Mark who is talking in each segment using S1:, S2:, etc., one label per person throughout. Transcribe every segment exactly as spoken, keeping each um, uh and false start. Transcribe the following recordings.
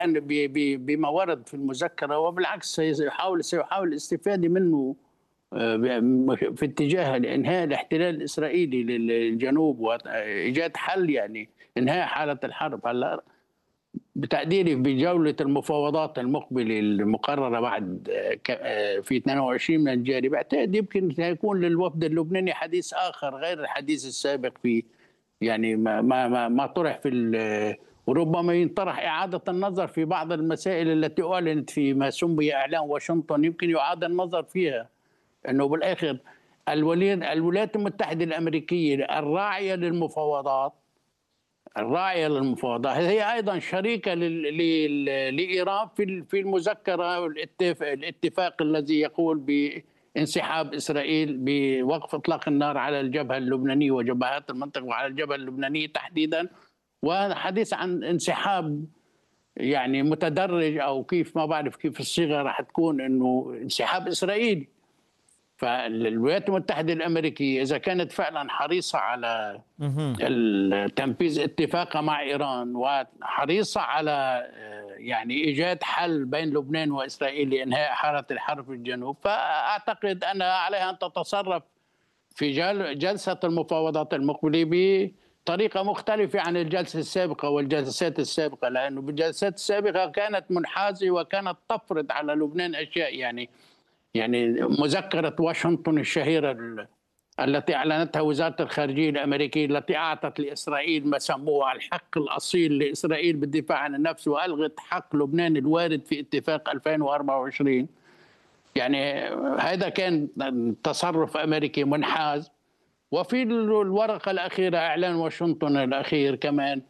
S1: بما ورد في المذكرة، وبالعكس سيحاول سيحاول الاستفادة منه آه، في اتجاه إنهاء الاحتلال الإسرائيلي للجنوب وإيجاد حل، يعني إنهاء حالة الحرب. هلا بتقديري بجولة المفاوضات المقبلة المقررة بعد آه، ك- آه، في اثنين وعشرين من الجاري، بعتقد يمكن سيكون للوفد اللبناني حديث آخر غير الحديث السابق في، يعني ما ما ما, ما طرح في ال- وربما ينطرح إعادة النظر في بعض المسائل التي أعلنت في ما سمي إعلان واشنطن، يمكن يعاد النظر فيها. أنه بالآخر الولي- الولايات المتحدة الأمريكية الراعية للمفاوضات، الراعية للمفاوضات هي أيضا شريكة لل- لل- لإيران في في المذكرة والاتفاق الاتفاق الذي يقول بانسحاب إسرائيل بوقف إطلاق النار على الجبهة اللبنانية وجبهات المنطقة وعلى الجبهة اللبنانية تحديدا، وحديث عن انسحاب يعني متدرج، أو كيف ما بعرف كيف الصيغة راح تكون، إنه انسحاب إسرائيلي. فالولايات المتحدة الأمريكية إذا كانت فعلا حريصة على
S2: مهم.
S1: تنفيذ اتفاقها مع إيران وحريصة على آه، يعني إيجاد حل بين لبنان وإسرائيل لإنهاء حالة الحرب في الجنوب، فأعتقد أنها عليها أن تتصرف في جل- جلسة المفاوضات المقبلة بطريقة مختلفة عن الجلسة السابقة والجلسات السابقة، لأنه بالجلسات السابقة كانت منحازة وكانت تفرض على لبنان أشياء، يعني يعني مذكرة واشنطن الشهيرة التي أعلنتها وزارة الخارجية الأمريكية، التي أعطت لإسرائيل ما سموه الحق الأصيل لإسرائيل بالدفاع عن النفس، وألغت حق لبنان الوارد في اتفاق ألفين وأربعة وعشرين. يعني هذا كان تصرف أمريكي منحاز. وفي الورقة الأخيرة إعلان واشنطن الأخير كمان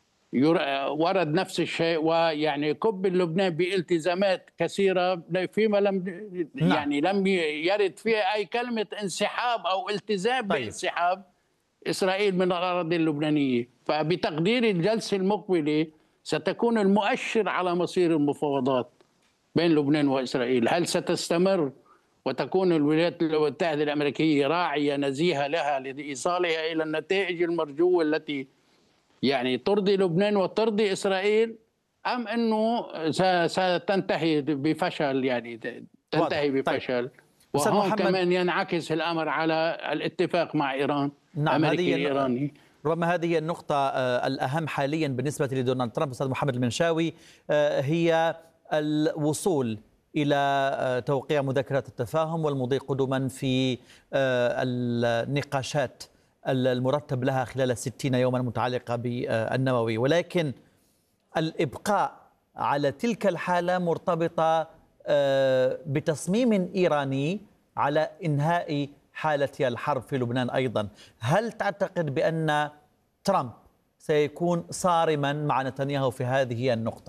S1: ورد نفس الشيء، ويعني كب لبنان بالتزامات كثيره فيما لم
S2: نعم.
S1: يعني لم يرد فيها اي كلمه انسحاب او التزام
S2: طيب.
S1: بانسحاب اسرائيل من الاراضي اللبنانيه. فبتقدير الجلسه المقبله ستكون المؤشر على مصير المفاوضات بين لبنان واسرائيل، هل ستستمر وتكون الولايات المتحده الامريكيه راعيه نزيهه لها لايصالها الى النتائج المرجوه التي يعني ترضي لبنان وترضي إسرائيل، أم أنه ستنتهي بفشل، يعني
S2: واضح.
S1: تنتهي
S2: طيب
S1: بفشل.
S2: أستاذ
S1: وهون
S2: محمد،
S1: كمان ينعكس الأمر على الاتفاق مع إيران،
S2: نعم،
S1: أمريكي
S2: هذه
S1: إيراني.
S2: ربما هذه هي النقطة آه، الأهم حاليا بالنسبة لدونالد ترامب. أستاذ محمد المنشاوي، آه، هي الوصول إلى آه، توقيع مذكرة التفاهم والمضي قدما في آه، النقاشات المرتب لها خلال الستين يوما المتعلقة بالنووي، ولكن الإبقاء على تلك الحالة مرتبطة آه، بتصميم إيراني على إنهاء حالة الحرب في لبنان أيضا. هل تعتقد بأن ترامب سيكون صارما مع نتنياهو في هذه النقطة؟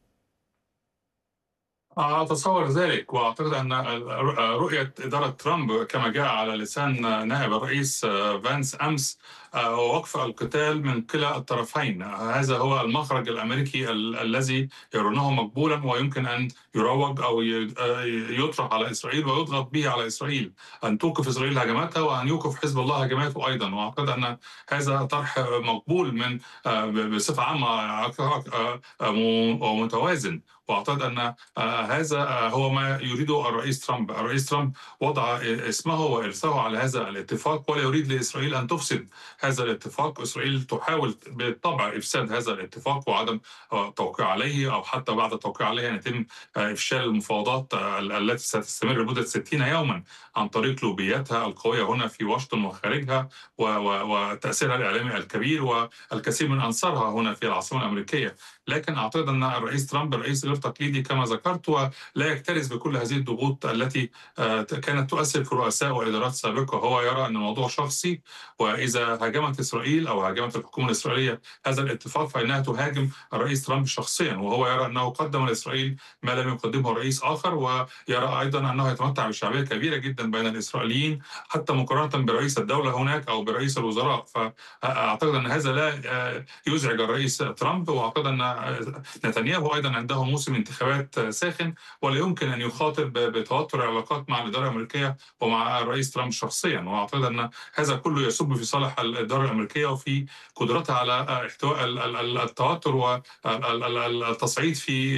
S3: أتصور ذلك، وأعتقد أن رؤية إدارة ترامب كما جاء على لسان نائب الرئيس فانس أمس هو وقف القتال من كلا الطرفين. هذا هو المخرج الأمريكي ال الذي يرونه مقبولا ويمكن أن يروج أو يطرح على إسرائيل ويضغط به على إسرائيل أن توقف إسرائيل هجماتها وأن يوقف حزب الله هجماته أيضا. وأعتقد أن هذا طرح مقبول من بصفة عامة ومتوازن، واعتقد ان هذا هو ما يريده الرئيس ترامب. الرئيس ترامب وضع اسمه وارثه على هذا الاتفاق، ولا يريد لاسرائيل ان تفسد هذا الاتفاق. اسرائيل تحاول بالطبع افساد هذا الاتفاق وعدم التوقيع عليه، او حتى بعد التوقيع عليه يتم افشال المفاوضات التي ستستمر لمده ستين يوما عن طريق لوبياتها القويه هنا في واشنطن وخارجها وتاثيرها الاعلامي الكبير والكثير من انصارها هنا في العاصمه الامريكيه. لكن اعتقد ان الرئيس ترامب رئيس غير تقليدي كما ذكرت، ولا يكترث بكل هذه الضغوط التي كانت تؤثر في رؤساء وادارات سابقه. هو يرى ان الموضوع شخصي، واذا هاجمت اسرائيل او هاجمت الحكومه الاسرائيليه هذا الاتفاق فانها تهاجم الرئيس ترامب شخصيا، وهو يرى انه قدم لاسرائيل ما لم يقدمه رئيس اخر، ويرى ايضا انه يتمتع بشعبيه كبيره جدا بين الاسرائيليين حتى مقارنه برئيس الدوله هناك او برئيس الوزراء. فاعتقد ان هذا لا يزعج الرئيس ترامب، واعتقد ان نتنياهو ايضا عنده موسم انتخابات ساخن ولا يمكن ان يخاطب بتوتر العلاقات مع الاداره الامريكيه ومع الرئيس ترامب شخصيا. واعتقد ان هذا كله يصب في صالح الإدارة الأمريكية وفي قدرتها على احتواء التوتر والتصعيد في